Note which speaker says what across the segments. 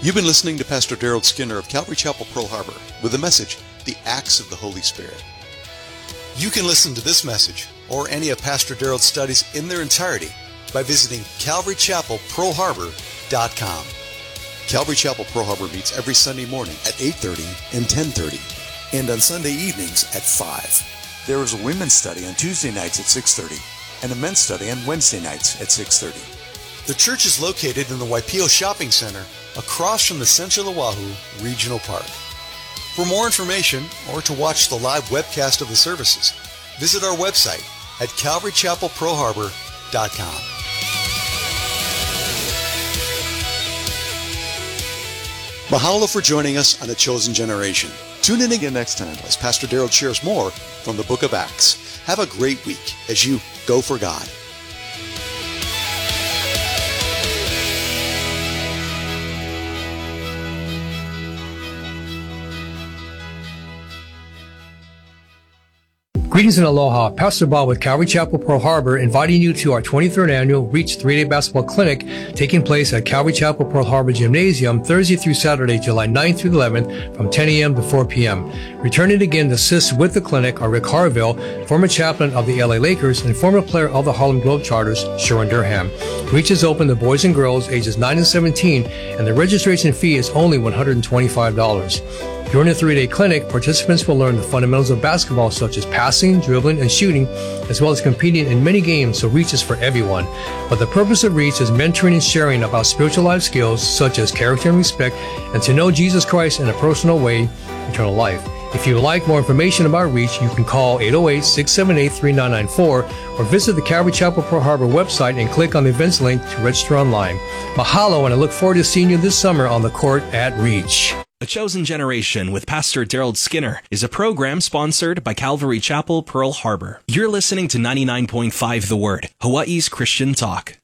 Speaker 1: You've been listening to Pastor Daryl Skinner of Calvary Chapel, Pearl Harbor, with the message, The Acts of the Holy Spirit. You can listen to this message or any of Pastor Daryl's studies in their entirety by visiting CalvaryChapelPearlHarbor.com. Calvary Chapel Pearl Harbor meets every Sunday morning at 8:30 and 10:30, and on Sunday evenings at 5. There is a women's study on Tuesday nights at 6:30 and a men's study on Wednesday nights at 6:30. The church is located in the Waipio Shopping Center across from the Central Oahu Regional Park. For more information or to watch the live webcast of the services, visit our website at CalvaryChapelPearlHarbor.com. Mahalo for joining us on A Chosen Generation. Tune in again next time as Pastor Daryl shares more from the book of Acts. Have a great week as you go for God.
Speaker 2: Greetings and aloha. Pastor Bob with Calvary Chapel, Pearl Harbor, inviting you to our 23rd annual Reach 3-Day Basketball Clinic taking place at Calvary Chapel, Pearl Harbor Gymnasium Thursday through Saturday, July 9th through 11th from 10 a.m. to 4 p.m. Returning again to assist with the clinic are Rick Harville, former chaplain of the LA Lakers and former player of the Harlem Globetrotters, Sharon Durham. Reach is open to boys and girls ages 9 and 17, and the registration fee is only $125. During the 3-day clinic, participants will learn the fundamentals of basketball such as passing, dribbling, and shooting, as well as competing in many games, so Reach is for everyone. But the purpose of Reach is mentoring and sharing about spiritual life skills such as character and respect, and to know Jesus Christ in a personal way, eternal life. If you would like more information about Reach, you can call 808-678-3994 or visit the Calvary Chapel Pearl Harbor website and click on the events link to register online. Mahalo, and I look forward to seeing you this summer on the court at Reach.
Speaker 3: A Chosen Generation with Pastor Daryl Skinner is a program sponsored by Calvary Chapel, Pearl Harbor. You're listening to 99.5 The Word, Hawaii's Christian Talk.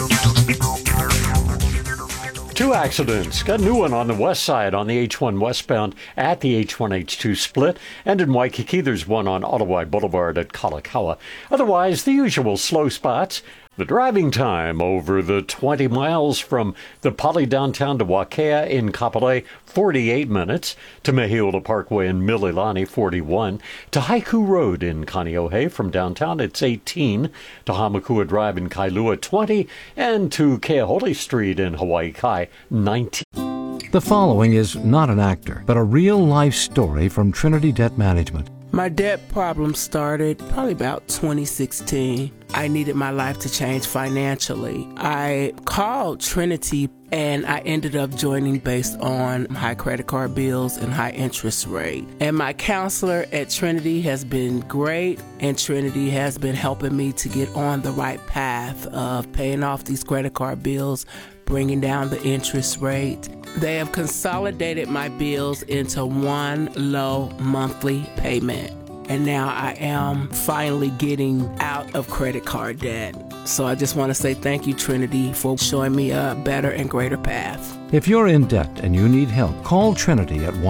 Speaker 4: 2 accidents. Got a new one on the west side on the H1 westbound at the H1-H2 split, and in Waikiki there's one on Ottawa Boulevard at Kalakaua. Otherwise, the usual slow spots. The driving time over the 20 miles from the Poly downtown to Wakea in Kapolei, 48 minutes. To Mehiula Parkway in Mililani, 41. To Haiku Road in Kaneohe from downtown, it's 18. To Hamakua Drive in Kailua, 20. And to Keahole Street in Hawaii Kai, 19.
Speaker 5: The following is not an actor, but a real-life story from Trinity Debt Management.
Speaker 6: My debt problem started probably about 2016. I needed my life to change financially. I called Trinity and I ended up joining based on high credit card bills and high interest rate. And my counselor at Trinity has been great, and Trinity has been helping me to get on the right path of paying off these credit card bills, bringing down the interest rate. They have consolidated my bills into one low monthly payment. And now I am finally getting out of credit card debt. So I just want to say thank you, Trinity, for showing me a better and greater path.
Speaker 5: If you're in debt and you need help, call Trinity at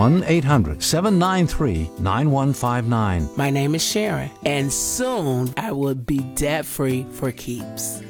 Speaker 5: 1-800-793-9159.
Speaker 6: My name is Sharon, and soon I will be debt-free for keeps.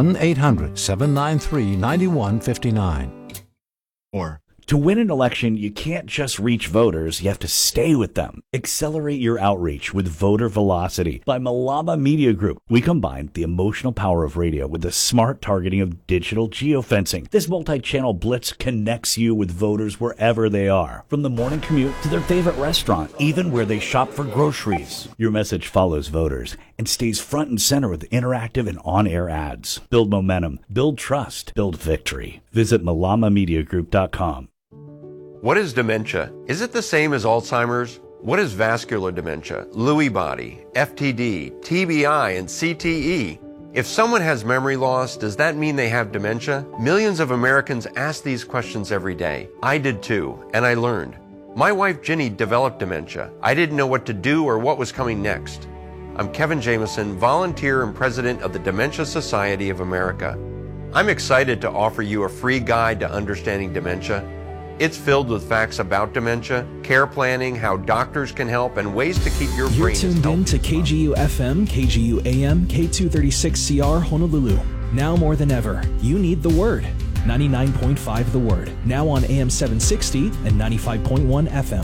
Speaker 5: 1-800-793-9159.
Speaker 7: To win an election, you can't just reach voters, you have to stay with them. Accelerate your outreach with Voter Velocity by Malama Media Group. We combine the emotional power of radio with the smart targeting of digital geofencing. This multi-channel blitz connects you with voters wherever they are, from the morning commute to their favorite restaurant, even where they shop for groceries. Your message follows voters and stays front and center with interactive and on-air ads. Build momentum, build trust, build victory. Visit malamamediagroup.com.
Speaker 8: What is dementia? Is it the same as Alzheimer's? What is vascular dementia, Lewy body, FTD, TBI, and CTE? If someone has memory loss, does that mean they have dementia? Millions of Americans ask these questions every day. I did too, and I learned. My wife Ginny developed dementia. I didn't know what to do or what was coming next. I'm Kevin Jameson, volunteer and president of the Dementia Society of America. I'm excited to offer you a free guide to understanding dementia. It's filled with facts about dementia, care planning, how doctors can help, and ways to keep your brain healthy.
Speaker 9: You're tuned in to KGU FM, KGU AM, K236CR Honolulu. Now more than ever, you need the Word. 99.5 The Word. Now on AM 760 and 95.1 FM.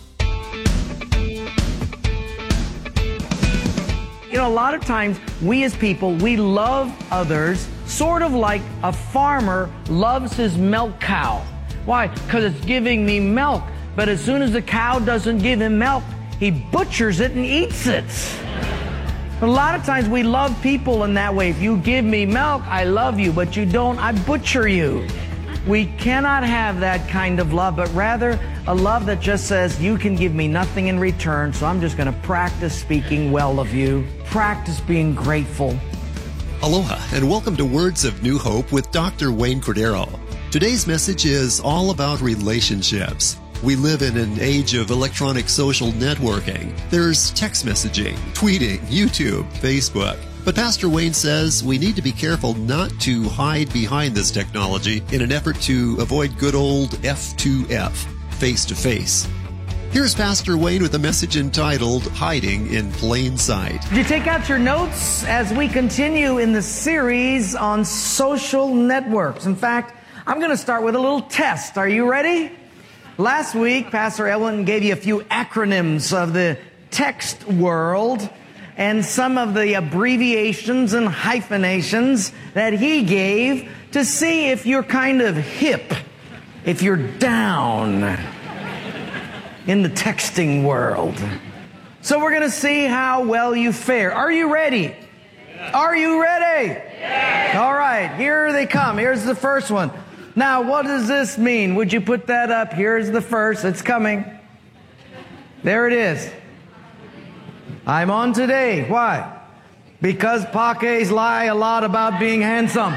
Speaker 10: You know, a lot of times we as people, we love others sort of like a farmer loves his milk cow. Why? Because it's giving me milk. But as soon as the cow doesn't give him milk, he butchers it and eats it. A lot of times we love people in that way. If you give me milk, I love you, but you don't, I butcher you. We cannot have that kind of love, but rather a love that just says, you can give me nothing in return, so I'm just going to practice speaking well of you, practice being grateful.
Speaker 11: Aloha, and welcome to Words of New Hope with Dr. Wayne Cordero. Today's message is all about relationships. We live in an age of electronic social networking. There's text messaging, tweeting, YouTube, Facebook. But Pastor Wayne says we need to be careful not to hide behind this technology in an effort to avoid good old F2F, face-to-face. Here's Pastor Wayne with a message entitled, Hiding in Plain Sight.
Speaker 10: Did you take out your notes as we continue in the series on social networks? In fact, I'm going to start with a little test. Are you ready? Last week, Pastor Ellen gave you a few acronyms of the text world and some of the abbreviations and hyphenations that he gave to see if you're kind of hip, if you're down in the texting world. So we're going to see how well you fare. Are you ready? Are you ready? Yes. All right, here they come. Here's the first one. Now, what does this mean? Would you put that up? Here's the first. It's coming. There it is. I'm on today. Why? Because Paques lie a lot about being handsome.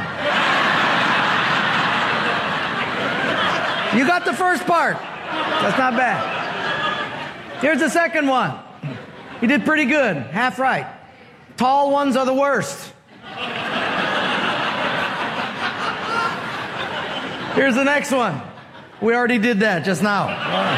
Speaker 10: You got the first part. That's not bad. Here's the second one. You did pretty good. Half right. Tall ones are the worst. Here's the next one. We already did that just now.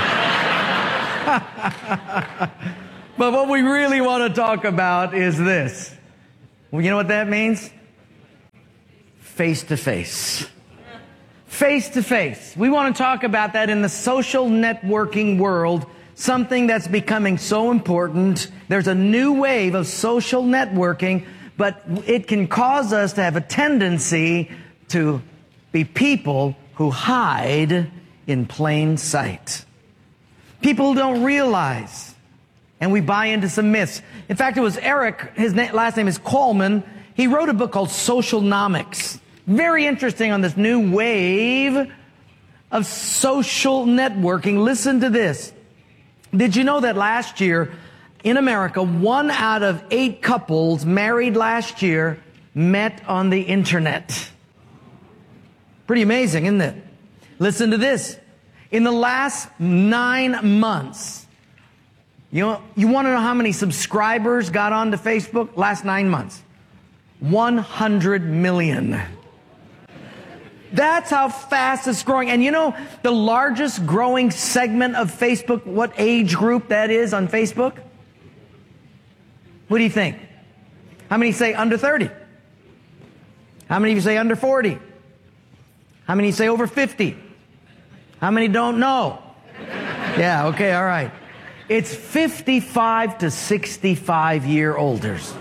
Speaker 10: But what we really want to talk about is this. Well, you know what that means? Face to face. Face to face. We want to talk about that in the social networking world, something that's becoming so important. There's a new wave of social networking, but it can cause us to have a tendency to be people who hide in plain sight. People who don't realize, and we buy into some myths. In fact, it was Eric, his last name is Coleman. He wrote a book called Socialnomics. Very interesting on this new wave of social networking. Listen to this. Did you know that last year in America, 1 out of 8 couples married last year met on the internet? Pretty amazing, isn't it? Listen to this. In the last 9 months, you want to know how many subscribers got onto Facebook? Last 9 months. 100 million. That's how fast it's growing. And you know the largest growing segment of Facebook, what age group that is on Facebook? What do you think? How many say under 30? How many of you say under 40? How many say over 50? How many don't know? Yeah, okay, all right. It's 55 to 65 year olders.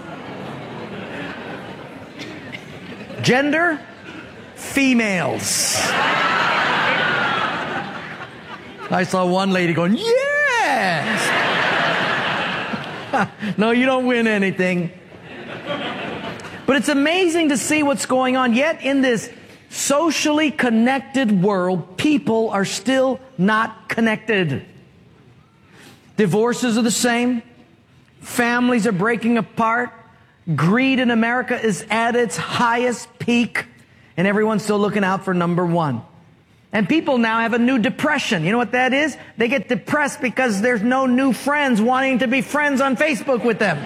Speaker 10: Gender? Females. I saw one lady going, yes! No, you don't win anything. But it's amazing to see what's going on. Yet in this socially connected world, people are still not connected. Divorces are the same. Families are breaking apart. Greed in America is at its highest peak. And everyone's still looking out for number one. And people now have a new depression. You know what that is? They get depressed because there's no new friends wanting to be friends on Facebook with them.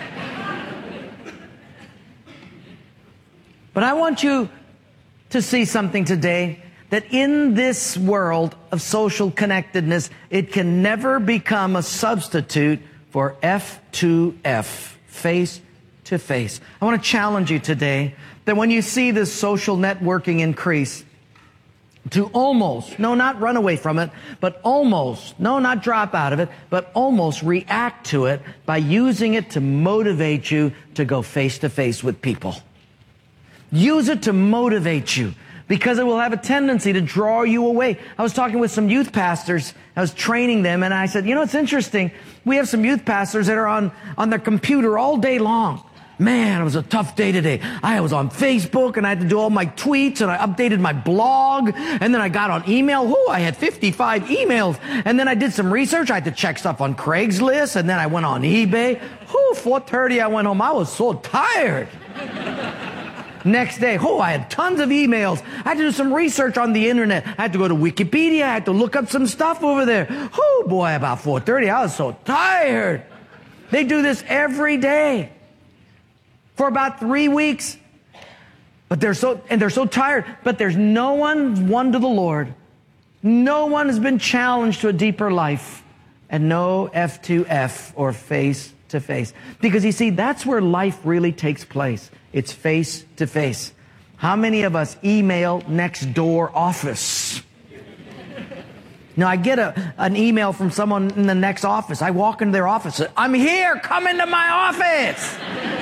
Speaker 10: But I want you to see something today, that in this world of social connectedness, it can never become a substitute for F2F, face to face. I want to challenge you today that when you see this social networking increase, to almost, no, not run away from it, but almost, no, not drop out of it, but almost react to it by using it to motivate you to go face to face with people. Use it to motivate you, because it will have a tendency to draw you away. I was talking with some youth pastors. I was training them, and I said, you know, it's interesting. We have some youth pastors that are on their computer all day long. Man, it was a tough day today. I was on Facebook, and I had to do all my tweets, and I updated my blog, and then I got on email. Whoo, I had 55 emails. And then I did some research. I had to check stuff on Craigslist, and then I went on eBay. Whoo, 4:30 I went home. I was so tired. Next day, I had tons of emails. I had to do some research on the internet. I had to go to Wikipedia. I had to look up some stuff over there. Oh boy, about 4:30, I was so tired. They do this every day for about 3 weeks. But they're so tired. But there's no one won to the Lord. No one has been challenged to a deeper life. And no F2F or face to face. Because you see, that's where life really takes place. It's face to face. How many of us email next door office? Now, I get an email from someone in the next office. I walk into their office. I'm here. Come into my office.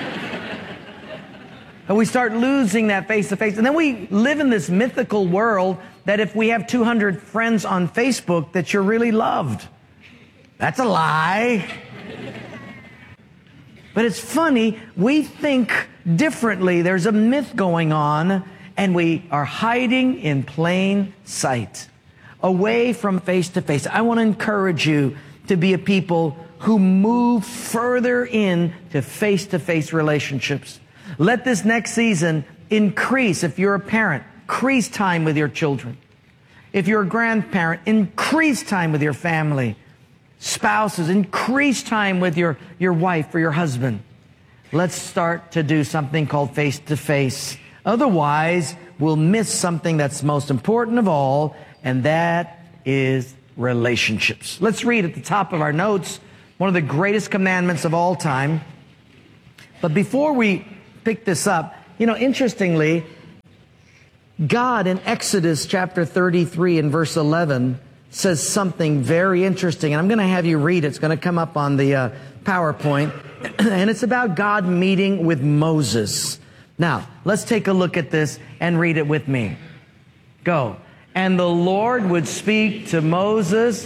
Speaker 10: And we start losing that face to face. And then we live in this mythical world that if we have 200 friends on Facebook, that you're really loved. That's a lie. But it's funny, we think differently. There's a myth going on, and we are hiding in plain sight, away from face to face. I want to encourage you to be a people who move further into face-to-face relationships. Let this next season increase, if you're a parent, increase time with your children. If you're a grandparent, increase time with your family. Spouses, increase time with your wife or your husband. Let's start to do something called face-to-face. Otherwise, we'll miss something that's most important of all, and that is relationships. Let's read at the top of our notes one of the greatest commandments of all time. But before we pick this up, you know, interestingly, God in Exodus chapter 33 and verse 11 says something very interesting. And I'm going to have you read it. It's going to come up on the PowerPoint. And it's about God meeting with Moses. Now, let's take a look at this and read it with me. Go. And the Lord would speak to Moses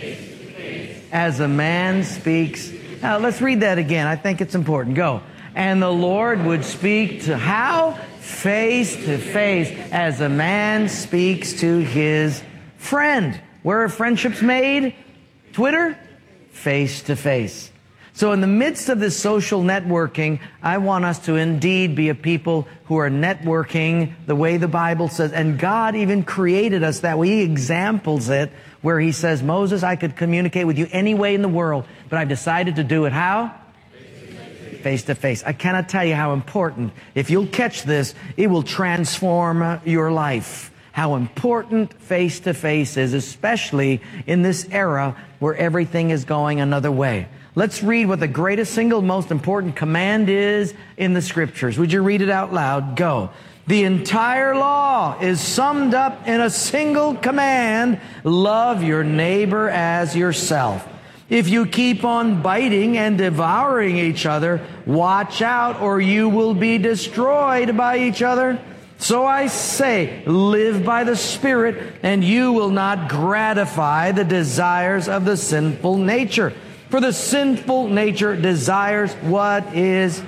Speaker 10: as a man speaks. Now, let's read that again. I think it's important. Go. And the Lord would speak to how? Face to face, as a man speaks to his friend. Where are friendships made? Twitter? Face to face. So in the midst of this social networking, I want us to indeed be a people who are networking the way the Bible says. And God even created us that way. He examples it where He says, Moses, I could communicate with you any way in the world, but I've decided to do it how? Face to face. I cannot tell you how important. If you'll catch this, it will transform your life. How important face to face is, especially in this era where everything is going another way. Let's read what the greatest single most important command is in the Scriptures. Would you read it out loud? Go. The entire law is summed up in a single command: love your neighbor as yourself. If you keep on biting and devouring each other, watch out or you will be destroyed by each other. So I say, live by the Spirit, and you will not gratify the desires of the sinful nature. For the sinful nature desires what is.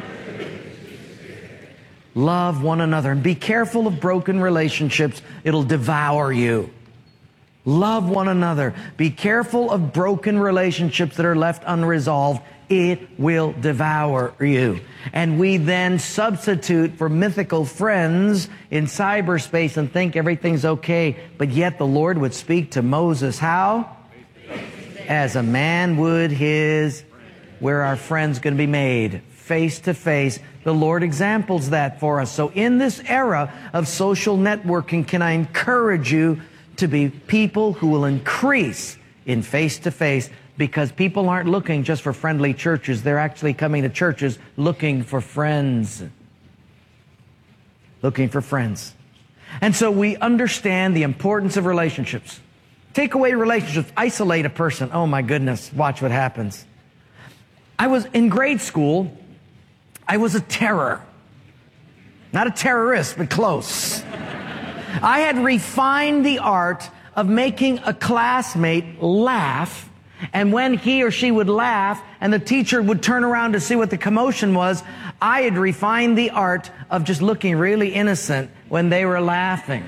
Speaker 10: Love one another. And be careful of broken relationships. It'll devour you. Love one another. Be careful of broken relationships that are left unresolved. It will devour you. And we then substitute for mythical friends in cyberspace and think everything's okay. But yet the Lord would speak to Moses how? As a man would his. Where our friends going to be made? Face to face. The Lord examples that for us. So in this era of social networking, can I encourage you to be people who will increase in face to face? Because people aren't looking just for friendly churches. They're actually coming to churches looking for friends. Looking for friends. And so we understand the importance of relationships. Take away relationships, isolate a person. Oh my goodness, watch what happens. I was in grade school, I was a terror. Not a terrorist, but close. I had refined the art of making a classmate laugh, and when he or she would laugh and the teacher would turn around to see what the commotion was, I had refined the art of just looking really innocent when they were laughing.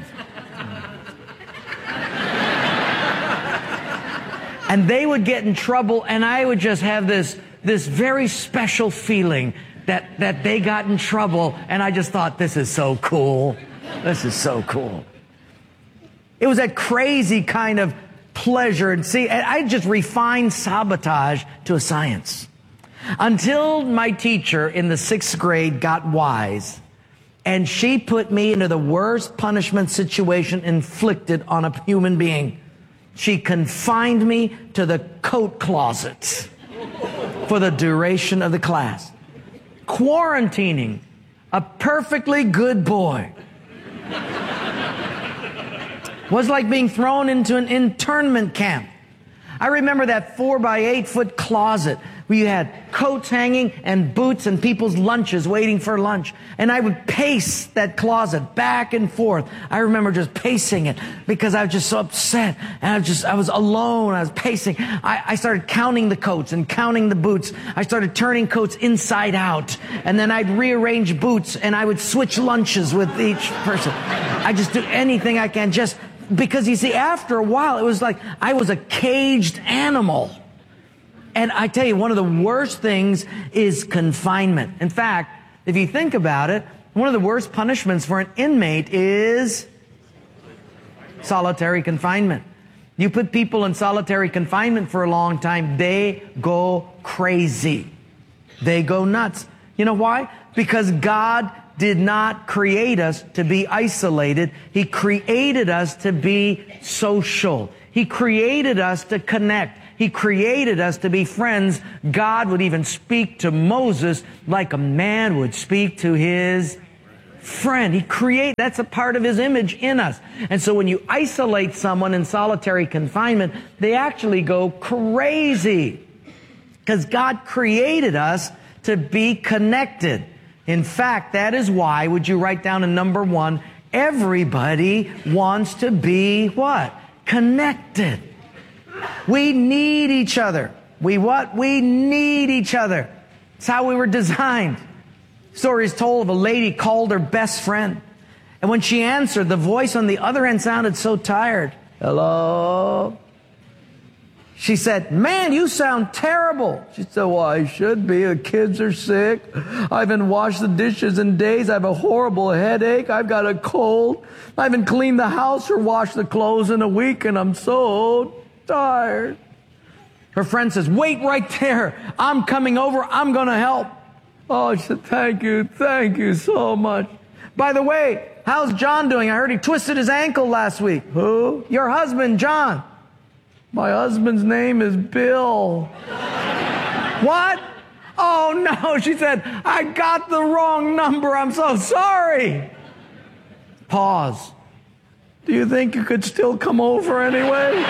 Speaker 10: And they would get in trouble, and I would just have this very special feeling that they got in trouble, and I just thought, this is so cool. This is so cool. It was that crazy kind of pleasure. And see, I just refined sabotage to a science. Until my teacher in the 6th grade got wise, and she put me into the worst punishment situation inflicted on a human being. She confined me to the coat closet for the duration of the class. Quarantining a perfectly good boy was like being thrown into an internment camp. I remember that 4x8 foot closet where you had coats hanging and boots and people's lunches waiting for lunch. And I would pace that closet back and forth. I remember just pacing it because I was just so upset. And I was alone. I was pacing. I started counting the coats and counting the boots. I started turning coats inside out. And then I'd rearrange boots and I would switch lunches with each person. I just do anything I can just because, you see, after a while, it was like I was a caged animal. And I tell you, one of the worst things is confinement. In fact, if you think about it, one of the worst punishments for an inmate is solitary confinement. You put people in solitary confinement for a long time, they go crazy. They go nuts. You know why? Because God did not create us to be isolated. He created us to be social. He created us to connect. He created us to be friends. God would even speak to Moses like a man would speak to his friend. That's a part of his image in us. And so when you isolate someone in solitary confinement, they actually go crazy. Because God created us to be connected. In fact, that is why, would you write down in number 1, everybody wants to be what? Connected. We need each other. We what? We need each other. It's how we were designed. Story is told of a lady called her best friend. And when she answered, the voice on the other end sounded so tired. Hello? She said, man, you sound terrible. She said, well, I should be. The kids are sick. I haven't washed the dishes in days. I have a horrible headache. I've got a cold. I haven't cleaned the house or washed the clothes in a week, and I'm so tired. Her friend says, wait right there. I'm coming over. I'm going to help. Oh, she said, thank you so much. By the way, how's John doing? I heard he twisted his ankle last week. Who? Your husband, John. My husband's name is Bill. What? Oh no, she said, I got the wrong number. I'm so sorry. Pause. Do you think you could still come over anyway?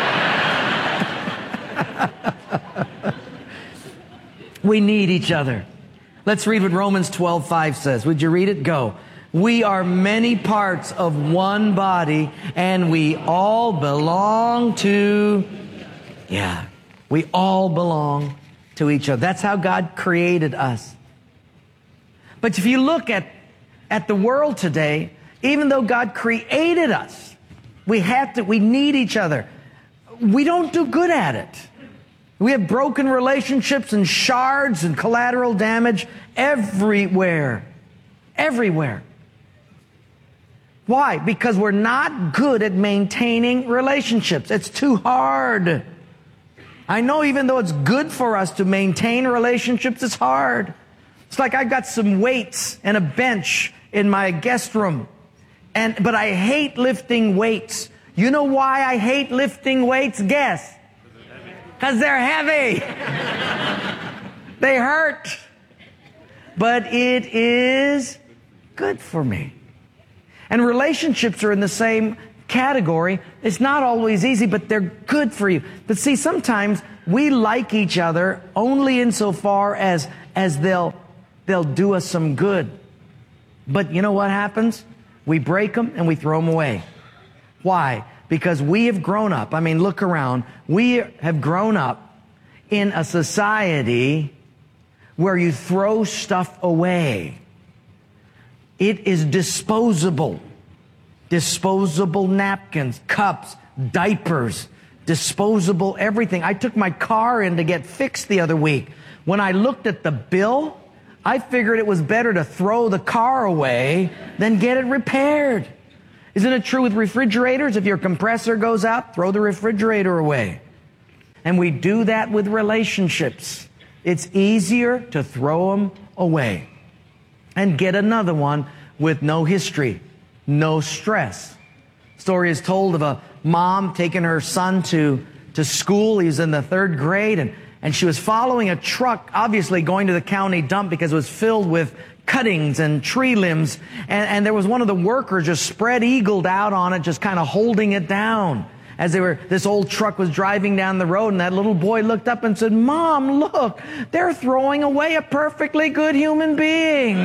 Speaker 10: We need each other. Let's read what Romans 12:5 says. Would you read it? Go. We are many parts of one body, and we all belong to... Yeah, we all belong to each other. That's how God created us. But if you look at the world today, even though God created us, we need each other. We don't do good at it. We have broken relationships and shards and collateral damage everywhere. Everywhere. Why? Because we're not good at maintaining relationships. It's too hard. I know even though it's good for us to maintain relationships, it's hard. It's like I've got some weights and a bench in my guest room. But I hate lifting weights. You know why I hate lifting weights? Guess. Because they're heavy. They hurt. But it is good for me. And relationships are in the same category. It's not always easy, but they're good for you. But see, sometimes we like each other only insofar as they'll do us some good. But you know what happens? We break them and we throw them away. Why? Because we have grown up. I mean, look around. We have grown up in a society where you throw stuff away. It is disposable. Disposable napkins, cups, diapers, disposable everything. I took my car in to get fixed the other week. When I looked at the bill, I figured it was better to throw the car away than get it repaired. Isn't it true with refrigerators? If your compressor goes out, throw the refrigerator away. And we do that with relationships. It's easier to throw them away and get another one with no history, no stress. Story is told of a mom taking her son to school. He's in the 3rd grade, and she was following a truck, obviously going to the county dump because it was filled with cuttings and tree limbs. And there was one of the workers just spread-eagled out on it, just kind of holding it down as this old truck was driving down the road. And that little boy looked up and said, "Mom, look, they're throwing away a perfectly good human being."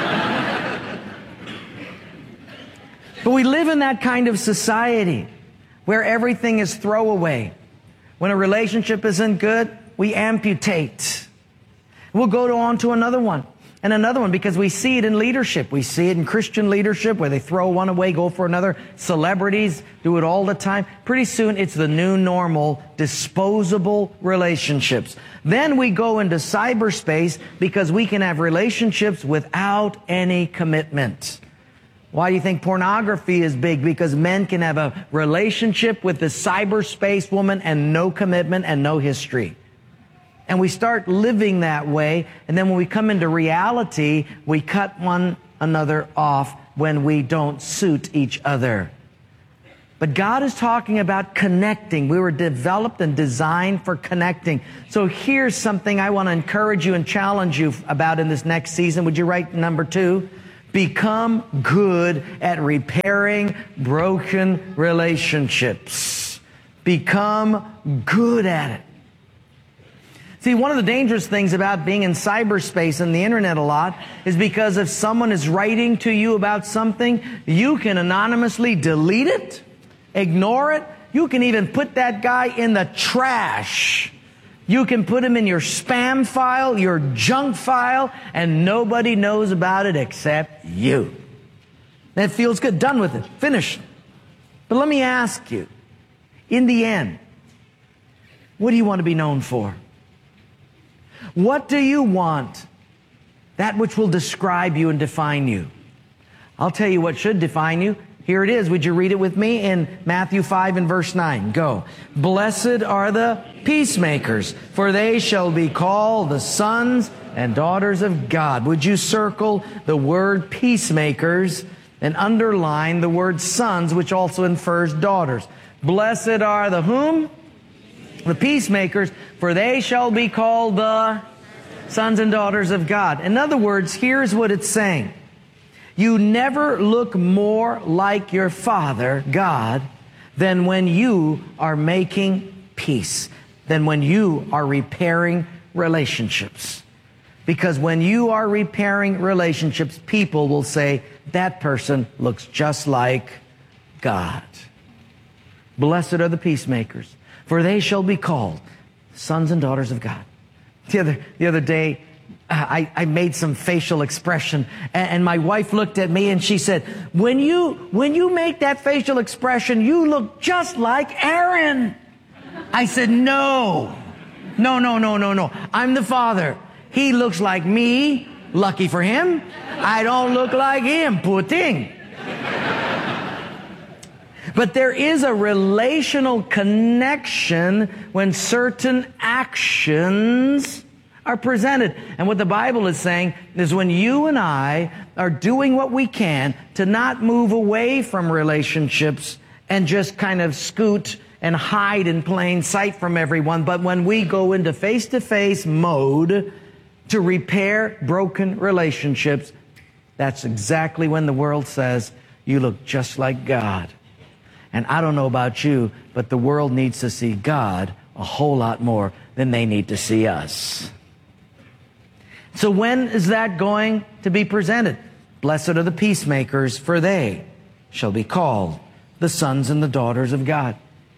Speaker 10: But we live in that kind of society where everything is throwaway. When a relationship isn't good, we amputate. We'll go on to another one and another one because we see it in leadership. We see it in Christian leadership where they throw one away, go for another. Celebrities do it all the time. Pretty soon it's the new normal, disposable relationships. Then we go into cyberspace because we can have relationships without any commitment. Why do you think pornography is big? Because men can have a relationship with the cyberspace woman and no commitment and no history. And we start living that way, and then when we come into reality, we cut one another off when we don't suit each other. But God is talking about connecting. We were developed and designed for connecting. So here's something I want to encourage you and challenge you about in this next season. Would you write number 2? Become good at repairing broken relationships. Become good at it. See, one of the dangerous things about being in cyberspace and the internet a lot is because if someone is writing to you about something, you can anonymously delete it, ignore it. You can even put that guy in the trash. You can put him in your spam file, your junk file, and nobody knows about it except you. And it feels good. Done with it. Finished. But let me ask you, in the end, what do you want to be known for? What do you want? That which will describe you and define you. I'll tell you what should define you. Here it is. Would you read it with me in Matthew 5 and verse 9? Go. Blessed are the peacemakers, for they shall be called the sons and daughters of God. Would you circle the word peacemakers and underline the word sons, which also infers daughters? Blessed are the whom? The peacemakers, for they shall be called the sons and daughters of God. In other words, here's what it's saying. You never look more like your Father, God, than when you are making peace, than when you are repairing relationships. Because when you are repairing relationships, people will say, that person looks just like God. Blessed are the peacemakers, for they shall be called sons and daughters of God. The other day, I made some facial expression, and my wife looked at me and she said, when you make that facial expression, you look just like Aaron. I said, no. I'm the father. He looks like me. Lucky for him. I don't look like him. Poor thing. But there is a relational connection when certain actions are presented. And what the Bible is saying is when you and I are doing what we can to not move away from relationships and just kind of scoot and hide in plain sight from everyone, but when we go into face-to-face mode to repair broken relationships, that's exactly when the world says, You look just like God. And I don't know about you, but the world needs to see God a whole lot more than they need to see us. So when is that going to be presented? Blessed are the peacemakers, for they shall be called the sons and the daughters of God.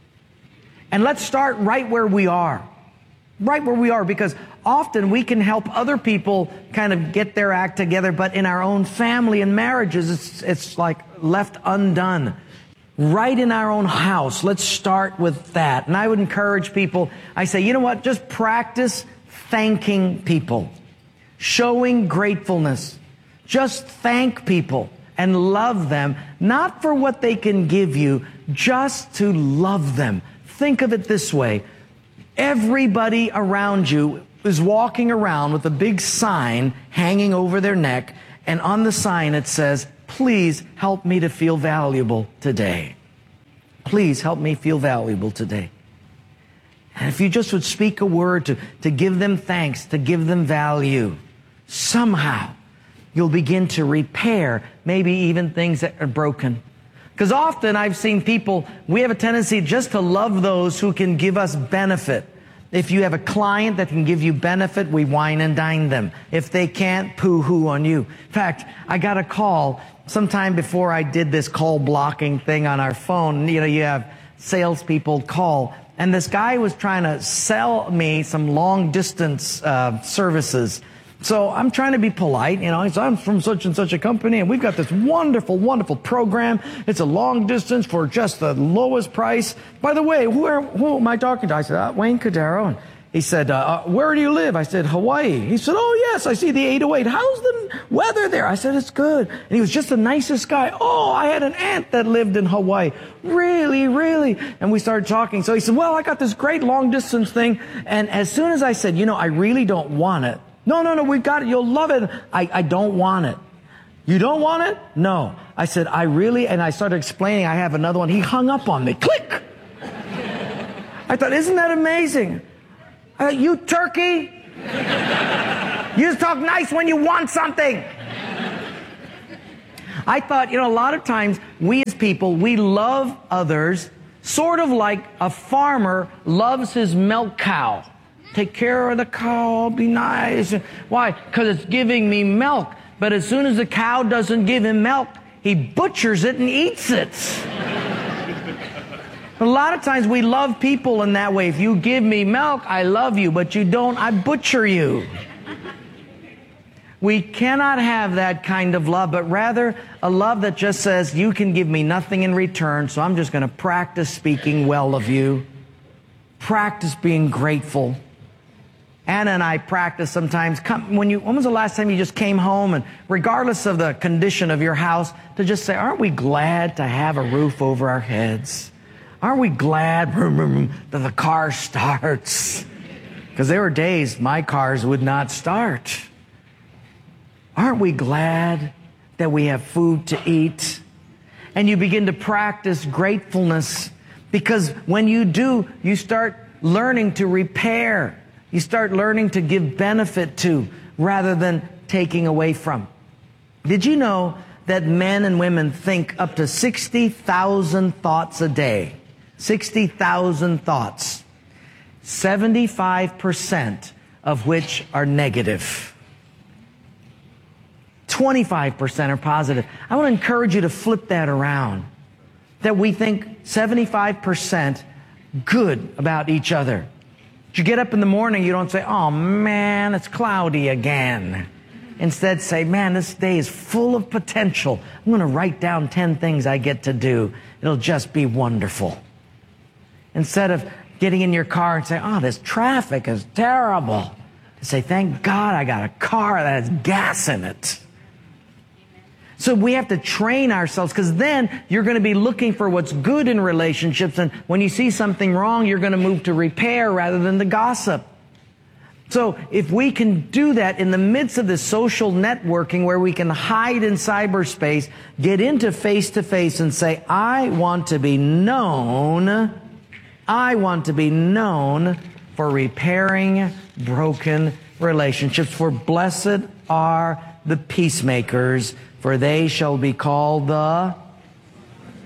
Speaker 10: And let's start right where we are. Right where we are, because often we can help other people kind of get their act together, but in our own family and marriages, it's like left undone. Right in our own house, let's start with that. And I would encourage people, I say, you know what, just practice thanking people, showing gratefulness. Just thank people and love them, not for what they can give you, just to love them. Think of it this way. Everybody around you is walking around with a big sign hanging over their neck, and on the sign it says, please help me to feel valuable today. Please help me feel valuable today. And if you just would speak a word to give them thanks, to give them value, somehow you'll begin to repair maybe even things that are broken. Because often I've seen people, we have a tendency just to love those who can give us benefit. If you have a client that can give you benefit, we wine and dine them. If they can't, poo-hoo on you. In fact, I got a call sometime before I did this call blocking thing on our phone. You know, you have salespeople call. And this guy was trying to sell me some long distance services. So I'm trying to be polite, you know. He said, I'm from such and such a company, and we've got this wonderful, wonderful program. It's a long distance for just the lowest price. By the way, who am I talking to? I said, Wayne Cordero. And he said, where do you live? I said, Hawaii. He said, oh, yes, I see the 808. How's the weather there? I said, it's good. And he was just the nicest guy. Oh, I had an aunt that lived in Hawaii. Really, really? And we started talking. So he said, well, I got this great long distance thing. And as soon as I said, you know, I really don't want it. No, we've got it. You'll love it. I don't want it. You don't want it? No. I said, and I started explaining, I have another one. He hung up on me. Click! I thought, isn't that amazing? You turkey! You just talk nice when you want something. I thought, you know, a lot of times we as people, we love others sort of like a farmer loves his milk cow. Take care of the cow, be nice. Why? Because it's giving me milk. But as soon as the cow doesn't give him milk, he butchers it and eats it. A lot of times we love people in that way. If you give me milk, I love you. But you don't, I butcher you. We cannot have that kind of love, but rather a love that just says, you can give me nothing in return, so I'm just going to practice speaking well of you. Practice being grateful. Anna and I practice sometimes. When was the last time you just came home and regardless of the condition of your house, to just say, aren't we glad to have a roof over our heads? Aren't we glad that the car starts? Because there were days my cars would not start. Aren't we glad that we have food to eat? And you begin to practice gratefulness, because when you do, you start learning to repair. You start learning to give benefit to rather than taking away from. Did you know that men and women think up to 60,000 thoughts a day? 60,000 thoughts. 75% of which are negative. 25% are positive. I want to encourage you to flip that around. That we think 75% good about each other. You get up in the morning, you don't say, oh man, it's cloudy again. Instead say, man, this day is full of potential. I'm going to write down 10 things I get to do. It'll just be wonderful. Instead of getting in your car and say, oh, this traffic is terrible. To say, thank God I got a car that has gas in it. So we have to train ourselves, because then you're going to be looking for what's good in relationships. And when you see something wrong, you're going to move to repair rather than to gossip. So if we can do that in the midst of this social networking where we can hide in cyberspace, get into face-to-face and say, I want to be known for repairing broken relationships. For blessed are the peacemakers, for they shall be called the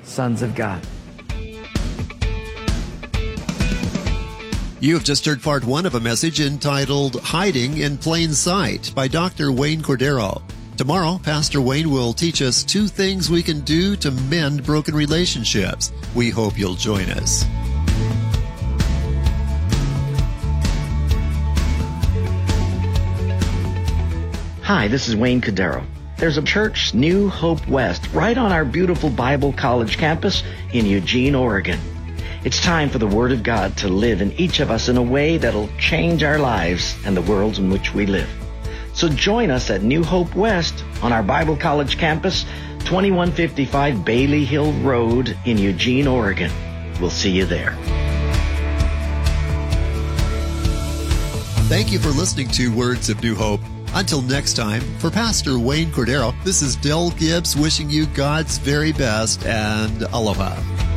Speaker 10: sons of God.
Speaker 11: You have just heard part one of a message entitled Hiding in Plain Sight by Dr. Wayne Cordero. Tomorrow, Pastor Wayne will teach us 2 things we can do to mend broken relationships. We hope you'll join us.
Speaker 12: Hi, this is Wayne Cordero. There's a church, New Hope West, right on our beautiful Bible College campus in Eugene, Oregon. It's time for the Word of God to live in each of us in a way that'll change our lives and the worlds in which we live. So join us at New Hope West on our Bible College campus, 2155 Bailey Hill Road in Eugene, Oregon. We'll see you there.
Speaker 11: Thank you for listening to Words of New Hope. Until next time, for Pastor Wayne Cordero, this is Del Gibbs wishing you God's very best and aloha.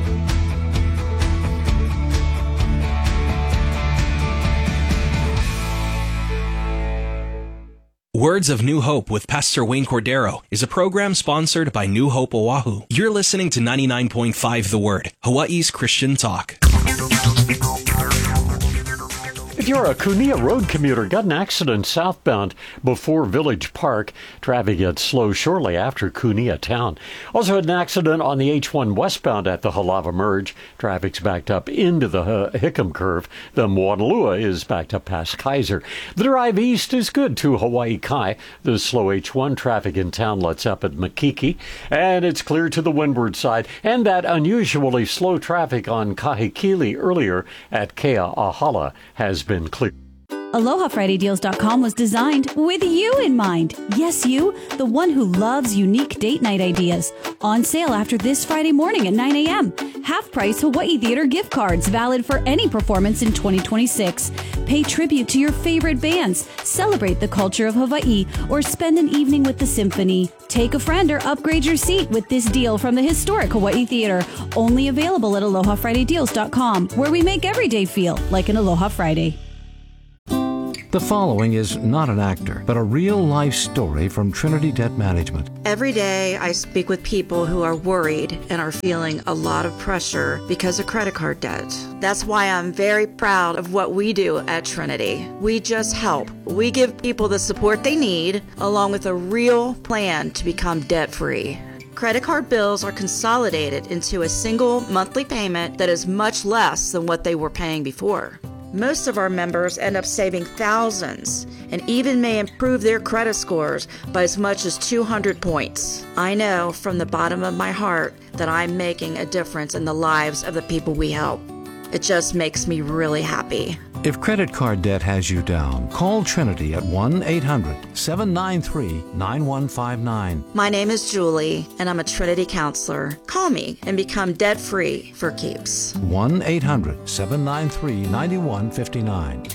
Speaker 3: Words of New Hope with Pastor Wayne Cordero is a program sponsored by New Hope Oahu. You're listening to 99.5 The Word, Hawaii's Christian talk.
Speaker 4: If you're a Kunia Road commuter, got an accident southbound before Village Park. Traffic gets slow shortly after Kunia Town. Also had an accident on the H1 westbound at the Halava Merge. Traffic's backed up into the Hickam Curve. The Moanalua is backed up past Kaiser. The drive east is good to Hawaii Kai. The slow H1 traffic in town lets up at Makiki. And it's clear to the windward side. And that unusually slow traffic on Kahikili earlier at Kea'ahala has been clear.
Speaker 13: AlohaFridayDeals.com was designed with you in mind. Yes, you, the one who loves unique date night ideas. On sale after this Friday morning at 9 a.m. Half-price Hawaii Theater gift cards valid for any performance in 2026. Pay tribute to your favorite bands, celebrate the culture of Hawaii, or spend an evening with the symphony. Take a friend or upgrade your seat with this deal from the historic Hawaii Theater. Only available at AlohaFridayDeals.com, where we make every day feel like an Aloha Friday.
Speaker 5: The following is not an actor, but a real-life story from Trinity Debt Management.
Speaker 14: Every day I speak with people who are worried and are feeling a lot of pressure because of credit card debt. That's why I'm very proud of what we do at Trinity. We just help. We give people the support they need, along with a real plan to become debt-free. Credit card bills are consolidated into a single monthly payment that is much less than what they were paying before. Most of our members end up saving thousands and even may improve their credit scores by as much as 200 points. I know from the bottom of my heart that I'm making a difference in the lives of the people we help. It just makes me really happy.
Speaker 5: If credit card debt has you down, call Trinity at 1-800-793-9159.
Speaker 14: My name is Julie, and I'm a Trinity counselor. Call me and become debt-free for keeps.
Speaker 5: 1-800-793-9159.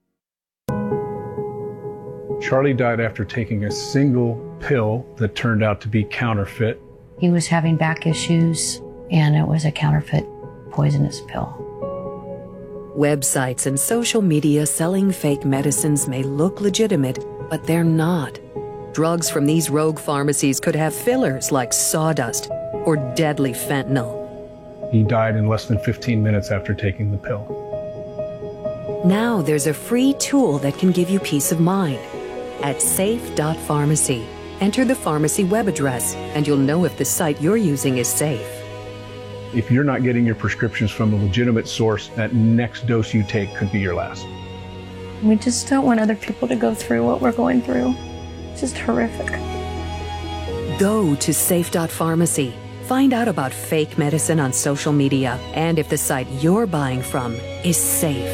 Speaker 15: Charlie died after taking a single pill that turned out to be counterfeit.
Speaker 16: He was having back issues, and it was a counterfeit poisonous pill.
Speaker 17: Websites and social media selling fake medicines may look legitimate, but they're not. Drugs from these rogue pharmacies could have fillers like sawdust or deadly fentanyl.
Speaker 15: He died in less than 15 minutes after taking the pill.
Speaker 17: Now there's a free tool that can give you peace of mind. At safe.pharmacy, enter the pharmacy web address and you'll know if the site you're using is safe.
Speaker 15: If you're not getting your prescriptions from a legitimate source, that next dose you take could be your last.
Speaker 18: We just don't want other people to go through what we're going through. It's just horrific.
Speaker 17: Go to safe.pharmacy. Find out about fake medicine on social media and if the site you're buying from is safe.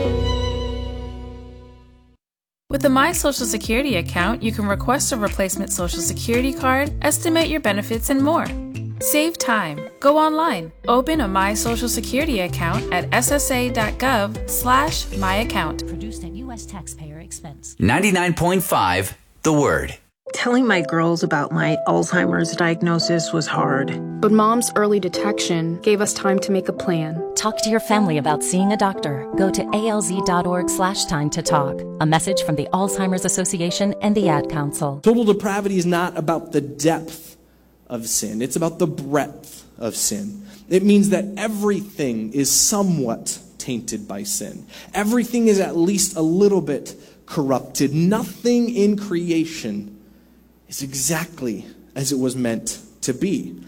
Speaker 19: With the My Social Security account, you can request a replacement Social Security card, estimate your benefits, and more. Save time. Go online. Open a My Social Security account at ssa.gov/myaccount.
Speaker 20: Produced at U.S. taxpayer expense.
Speaker 21: 99.5 The Word.
Speaker 22: Telling my girls about my Alzheimer's diagnosis was hard.
Speaker 23: But Mom's early detection gave us time to make a plan.
Speaker 20: Talk to your family about seeing a doctor. Go to alz.org/time to talk. A message from the Alzheimer's Association and the Ad Council.
Speaker 24: Total depravity is not about the depth of sin. It's about the breadth
Speaker 1: of sin. It means that everything is somewhat tainted by sin. Everything is at least a little bit corrupted. Nothing in creation is exactly as it was meant to be.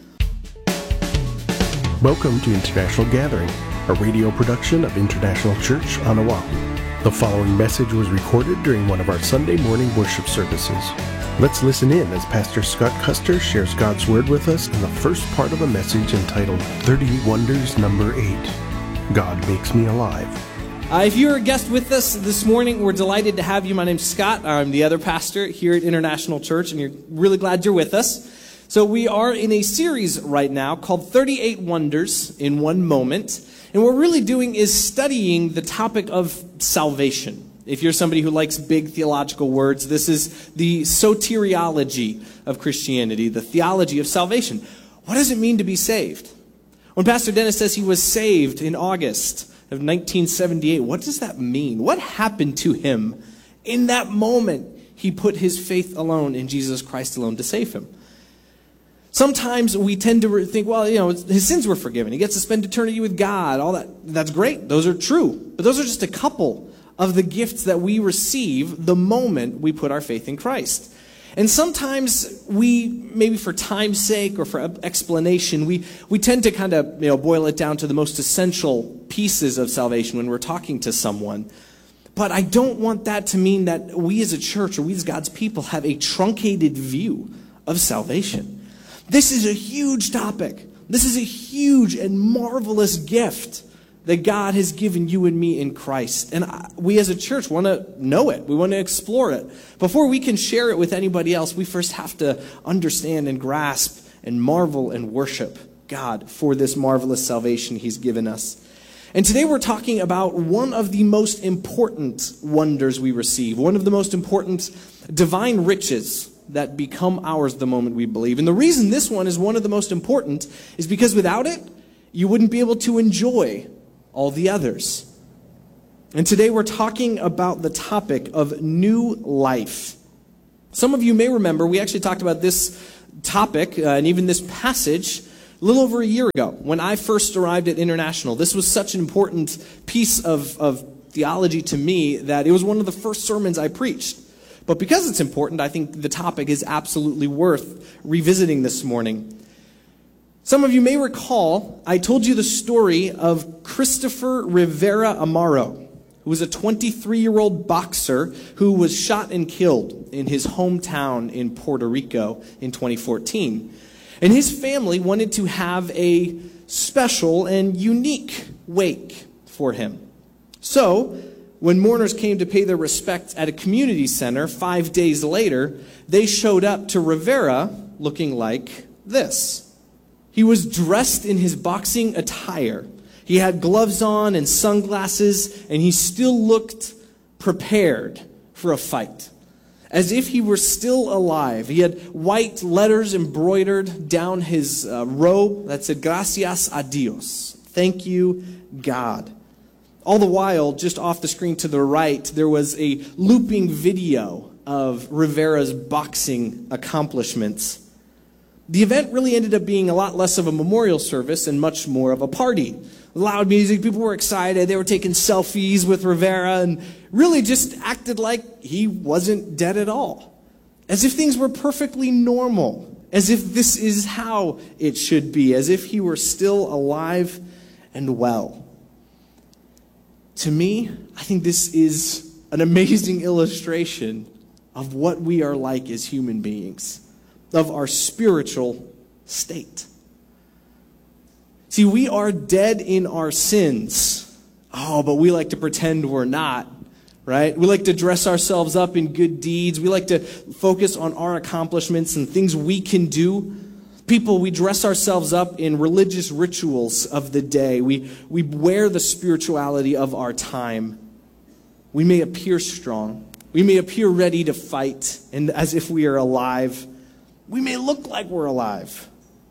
Speaker 2: Welcome to International Gathering, a radio production of International Church on Oahu. The following message was recorded during one of our Sunday morning worship services. Let's listen in as Pastor Scott Custer shares God's Word with us in the first part of a message entitled 30 Wonders Number 8, God Makes Me Alive.
Speaker 1: If you're a guest with us this morning, we're delighted to have you. My name's Scott. I'm the other pastor here at International Church, and you're really glad you're with us. So we are in a series right now called 38 Wonders in One Moment. And what we're really doing is studying the topic of salvation. If you're somebody who likes big theological words, this is the soteriology of Christianity, the theology of salvation. What does it mean to be saved? When Pastor Dennis says he was saved in August of 1978, what does that mean? What happened to him in that moment he put his faith alone in Jesus Christ alone to save him? Sometimes we tend to think, well, his sins were forgiven. He gets to spend eternity with God. All that. That's great. Those are true. But those are just a couple of the gifts that we receive the moment we put our faith in Christ. And sometimes we, maybe for time's sake or for explanation, we tend to kind of boil it down to the most essential pieces of salvation when we're talking to someone. But I don't want that to mean that we as a church or we as God's people have a truncated view of salvation. This is a huge topic. This is a huge and marvelous gift that God has given you and me in Christ. And we as a church want to know it. We want to explore it. Before we can share it with anybody else, we first have to understand and grasp and marvel and worship God for this marvelous salvation He's given us. And today we're talking about one of the most important wonders we receive, one of the most important divine riches that become ours the moment we believe. And the reason this one is one of the most important is because without it, you wouldn't be able to enjoy all the others. And today we're talking about the topic of new life. Some of you may remember we actually talked about this topic and even this passage a little over a year ago when I first arrived at International. This was such an important piece of theology to me that it was one of the first sermons I preached. But because it's important, I think the topic is absolutely worth revisiting this morning. Some of you may recall, I told you the story of Christopher Rivera Amaro, who was a 23-year-old boxer who was shot and killed in his hometown in Puerto Rico in 2014. And his family wanted to have a special and unique wake for him. So, when mourners came to pay their respects at a community center 5 days later, they showed up to Rivera looking like this. He was dressed in his boxing attire. He had gloves on and sunglasses, and he still looked prepared for a fight, as if he were still alive. He had white letters embroidered down his robe that said, "Gracias a Dios." Thank you, God. All the while, just off the screen to the right, there was a looping video of Rivera's boxing accomplishments. The event really ended up being a lot less of a memorial service and much more of a party. Loud music, people were excited, they were taking selfies with Rivera and really just acted like he wasn't dead at all. As if things were perfectly normal, as if this is how it should be, as if he were still alive and well. To me, I think this is an amazing illustration of what we are like as human beings, of our spiritual state. See, we are dead in our sins. Oh, but we like to pretend we're not, right? We like to dress ourselves up in good deeds. We like to focus on our accomplishments and things we can do. We dress ourselves up in religious rituals of the day. We wear the spirituality of our time. We may appear strong. We may appear ready to fight and as if we are alive. We may look like we're alive.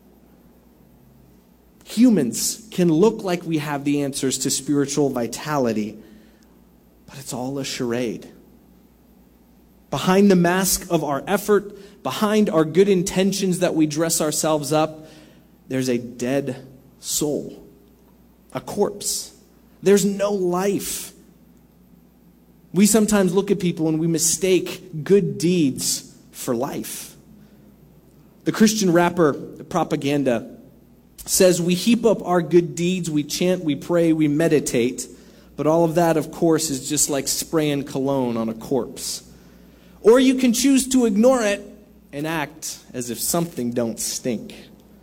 Speaker 1: Humans can look like we have the answers to spiritual vitality, but it's all a charade. Behind the mask of our effort, behind our good intentions that we dress ourselves up, there's a dead soul, a corpse. There's no life. We sometimes look at people and we mistake good deeds for life. The Christian rapper Propaganda says, we heap up our good deeds, we chant, we pray, we meditate, but all of that, of course, is just like spraying cologne on a corpse. Or you can choose to ignore it and act as if something don't stink.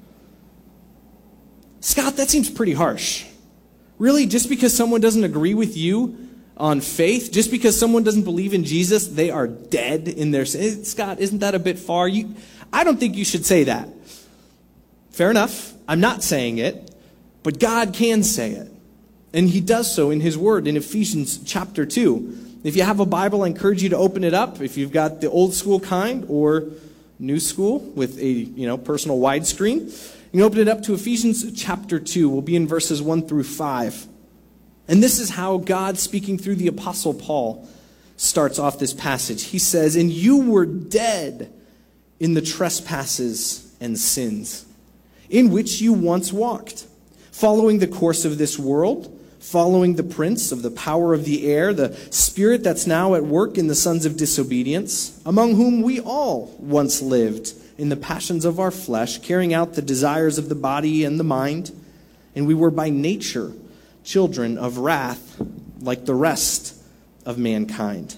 Speaker 1: Scott, that seems pretty harsh. Really, just because someone doesn't agree with you on faith, just because someone doesn't believe in Jesus, they are dead in their sin. Scott, isn't that a bit far? I don't think you should say that. Fair enough. I'm not saying it, but God can say it. And he does so in his word in Ephesians chapter 2. If you have a Bible, I encourage you to open it up. If you've got the old school kind or new school with a personal widescreen, you can open it up to Ephesians chapter 2. We'll be in verses 1 through 5. And this is how God, speaking through the Apostle Paul, starts off this passage. He says, "And you were dead in the trespasses and sins, in which you once walked, following the course of this world, following the prince of the power of the air, the spirit that's now at work in the sons of disobedience, among whom we all once lived in the passions of our flesh, carrying out the desires of the body and the mind. And we were by nature children of wrath, like the rest of mankind."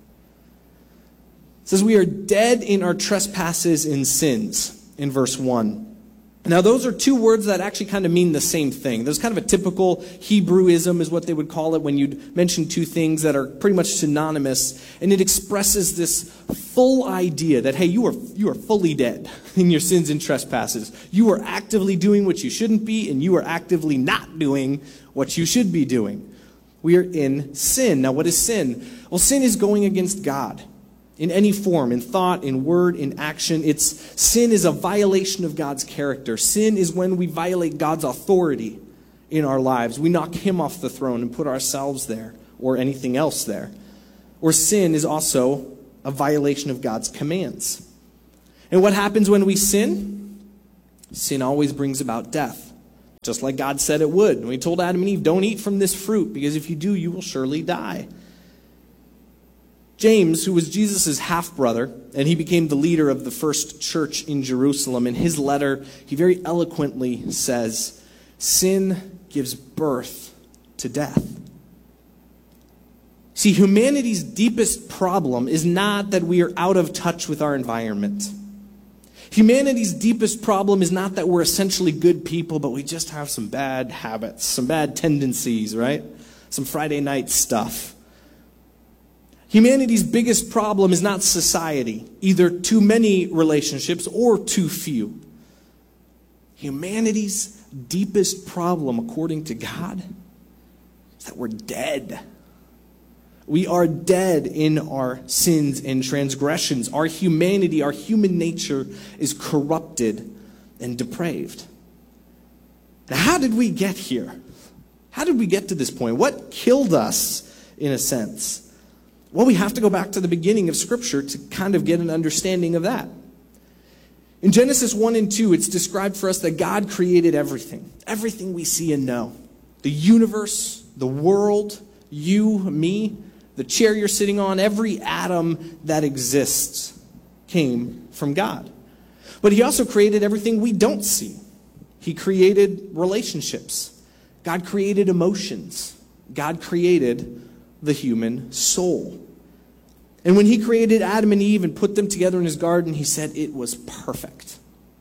Speaker 1: It says we are dead in our trespasses and sins in verse 1. Now, those are two words that actually kind of mean the same thing. There's kind of a typical Hebrewism is what they would call it when you'd mention two things that are pretty much synonymous. And it expresses this full idea that, hey, you are fully dead in your sins and trespasses. You are actively doing what you shouldn't be, and you are actively not doing what you should be doing. We are in sin. Now, what is sin? Well, sin is going against God. In any form, in thought, in word, in action. Sin is a violation of God's character. Sin is when we violate God's authority in our lives. We knock him off the throne and put ourselves there or anything else there. Or sin is also a violation of God's commands. And what happens when we sin? Sin always brings about death, just like God said it would. When he told Adam and Eve, don't eat from this fruit, because if you do, you will surely die. James, who was Jesus' half-brother, and he became the leader of the first church in Jerusalem, in his letter, he very eloquently says, sin gives birth to death. See, humanity's deepest problem is not that we are out of touch with our environment. Humanity's deepest problem is not that we're essentially good people, but we just have some bad habits, some bad tendencies, right? Some Friday night stuff. Humanity's biggest problem is not society, either too many relationships or too few. Humanity's deepest problem, according to God, is that we're dead. We are dead in our sins and transgressions. Our humanity, our human nature is corrupted and depraved. Now, how did we get here? How did we get to this point? What killed us, in a sense? Well, we have to go back to the beginning of Scripture to kind of get an understanding of that. In Genesis 1 and 2, it's described for us that God created everything. Everything we see and know. The universe, the world, you, me, the chair you're sitting on, every atom that exists came from God. But he also created everything we don't see. He created relationships. God created emotions. God created the human soul. And when he created Adam and Eve and put them together in his garden, he said it was perfect.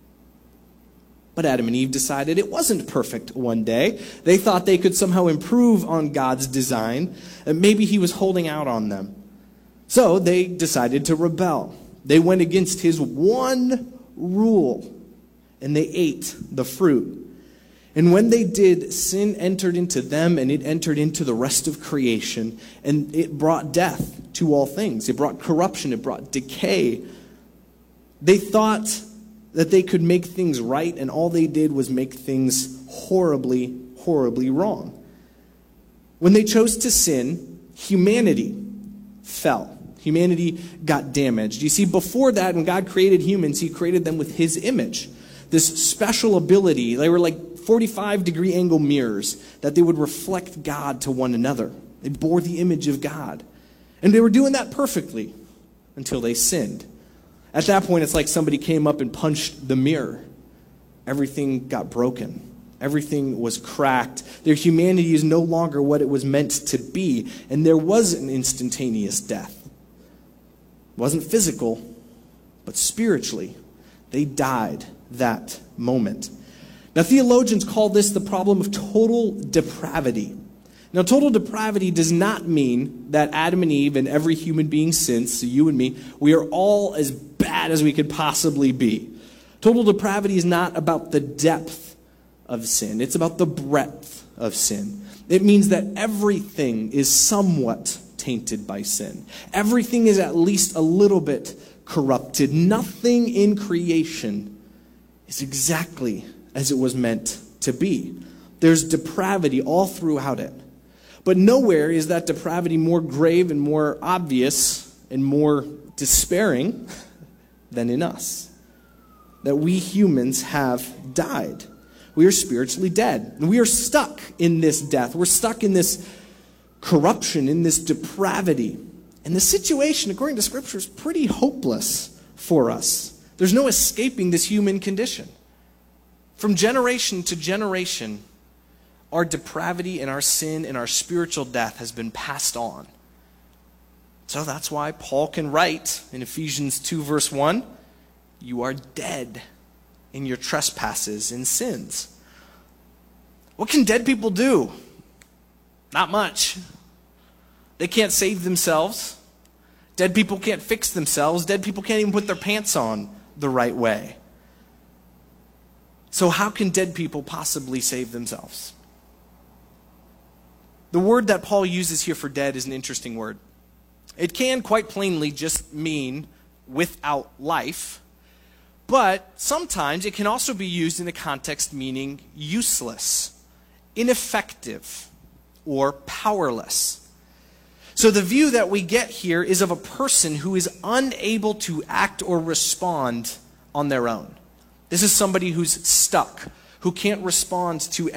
Speaker 1: But Adam and Eve decided it wasn't perfect one day. They thought they could somehow improve on God's design, and maybe he was holding out on them. So they decided to rebel. They went against his one rule, and they ate the fruit. And when they did, sin entered into them, and it entered into the rest of creation, and it brought death to all things. It brought corruption. It brought decay. They thought that they could make things right, and all they did was make things horribly, horribly wrong. When they chose to sin, humanity fell. Humanity got damaged. You see, before that, when God created humans, he created them with his image. this special ability. They were like 45-degree angle mirrors that they would reflect God to one another. They bore the image of God. And they were doing that perfectly until they sinned. At that point, it's like somebody came up and punched the mirror. Everything got broken. Everything was cracked. Their humanity is no longer what it was meant to be. And there was an instantaneous death. It wasn't physical, but spiritually. They died that moment. Now, theologians call this the problem of total depravity. Now, total depravity does not mean that Adam and Eve and every human being since, so you and me, we are all as bad as we could possibly be. Total depravity is not about the depth of sin. It's about the breadth of sin. It means that everything is somewhat tainted by sin. Everything is at least a little bit corrupted. Nothing in creation is exactly as it was meant to be. There's depravity all throughout it. But nowhere is that depravity more grave and more obvious and more despairing than in us. That we humans have died. We are spiritually dead. And we are stuck in this death. We're stuck in this corruption, in this depravity. And the situation, according to Scripture, is pretty hopeless for us. There's no escaping this human condition. From generation to generation, our depravity and our sin and our spiritual death has been passed on. So that's why Paul can write in Ephesians 2 verse 1, you are dead in your trespasses and sins. What can dead people do? Not much. They can't save themselves. Dead people can't fix themselves. Dead people can't even put their pants on the right way. So how can dead people possibly save themselves? The word that Paul uses here for dead is an interesting word. It can quite plainly just mean without life, but sometimes it can also be used in a context meaning useless, ineffective, or powerless. So the view that we get here is of a person who is unable to act or respond on their own. This is somebody who's stuck, who can't respond to